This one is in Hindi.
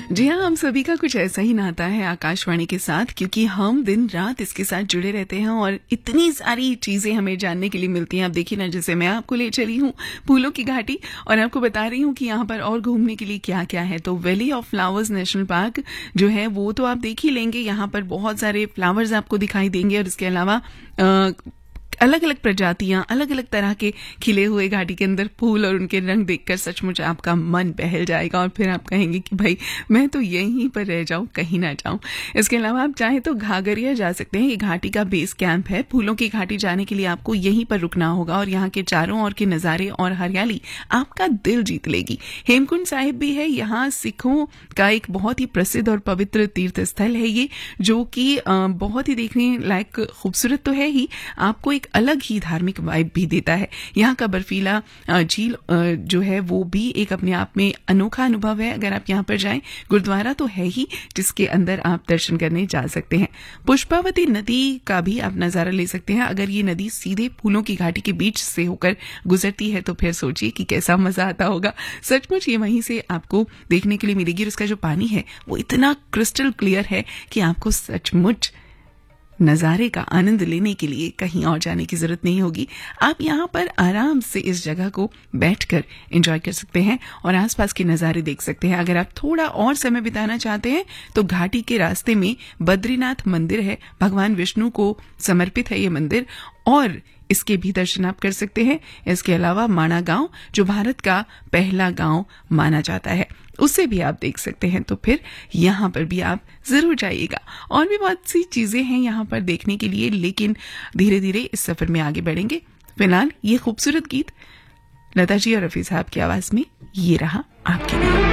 जी हाँ, हम सभी का कुछ ऐसा ही नाता है आकाशवाणी के साथ, क्योंकि हम दिन रात इसके साथ जुड़े रहते हैं और इतनी सारी चीजें हमें जानने के लिए मिलती हैं। आप देखिए ना, जैसे मैं आपको ले चली हूँ फूलों की घाटी और आपको बता रही हूँ कि यहाँ पर और घूमने के लिए क्या क्या है। तो valley of flowers national park जो है वो तो आप देख ही लेंगे। यहाँ पर बहुत सारे फ्लावर्स आपको दिखाई देंगे और इसके अलावा अलग अलग प्रजातियां, अलग अलग तरह के खिले हुए घाटी के अंदर फूल और उनके रंग देखकर सचमुच आपका मन बहल जाएगा और फिर आप कहेंगे कि भाई मैं तो यहीं पर रह जाऊं, कहीं ना जाऊं। इसके अलावा आप चाहे तो घाघरिया जा सकते हैं। ये घाटी का बेस कैंप है। फूलों की घाटी जाने के लिए आपको यहीं पर रुकना होगा और यहाँ के चारों ओर के नजारे और हरियाली आपका दिल जीत लेगी। हेमकुंड साहिब भी है। यहाँ सिखों का एक बहुत ही प्रसिद्ध और पवित्र तीर्थ स्थल है ये, जो कि बहुत ही देखने लायक खूबसूरत तो है ही, आपको एक अलग ही धार्मिक वाइब भी देता है। यहाँ का बर्फीला झील जो है वो भी एक अपने आप में अनोखा अनुभव है। अगर आप यहाँ पर जाएं, गुरुद्वारा तो है ही जिसके अंदर आप दर्शन करने जा सकते हैं। पुष्पावती नदी का भी आप नजारा ले सकते हैं। अगर ये नदी सीधे फूलों की घाटी के बीच से होकर गुजरती है तो फिर सोचिए कि कैसा मजा आता होगा। सचमुच ये वहीं से आपको देखने के लिए मिलेगी और इसका जो पानी है वो इतना क्रिस्टल क्लियर है कि आपको सचमुच नजारे का आनंद लेने के लिए कहीं और जाने की जरूरत नहीं होगी। आप यहाँ पर आराम से इस जगह को बैठकर एंजॉय कर सकते हैं और आसपास के नजारे देख सकते हैं। अगर आप थोड़ा और समय बिताना चाहते हैं तो घाटी के रास्ते में बद्रीनाथ मंदिर है। भगवान विष्णु को समर्पित है ये मंदिर और इसके भी दर्शन आप कर सकते हैं। इसके अलावा माणा गांव, जो भारत का पहला गांव माना जाता है, उसे भी आप देख सकते हैं। तो फिर यहाँ पर भी आप जरूर जाइएगा। और भी बहुत सी चीजें हैं यहाँ पर देखने के लिए, लेकिन धीरे धीरे इस सफर में आगे बढ़ेंगे। फिलहाल ये खूबसूरत गीत लता जी और रफी साहब की आवाज में ये रहा आपके लिए।